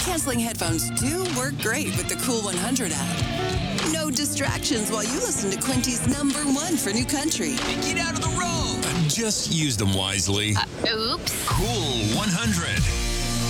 Noise-canceling headphones do work great with the Cool 100 app. No distractions while you listen to Quinty's #1 for new country. Get out of the road! Just use them wisely. Oops. Cool 100.